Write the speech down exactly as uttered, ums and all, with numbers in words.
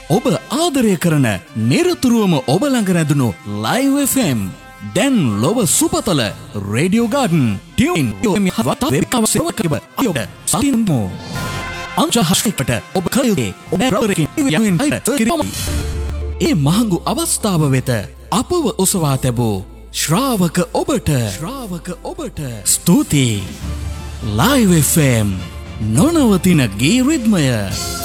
ඔබ ආදරය කරන නිරතුරුවම ඔබ ළඟ රැඳුණු ලයිව් එෆ් එම් දැන් ලොව සුපතල රේඩියෝ ගාඩන් ටියුන් සතින්මෝ අංශහස්කට ඔබ කයුගේ ඔබ රවරකින් ඒ මහඟු අවස්ථාව වෙත අපව ඔසවා තැබූ ශ්‍රාවක ඔබට ශ්‍රාවක ඔබට ස්තුතියි. ලයිව් එෆ් එම් නොනවතින ගී රිද්මය.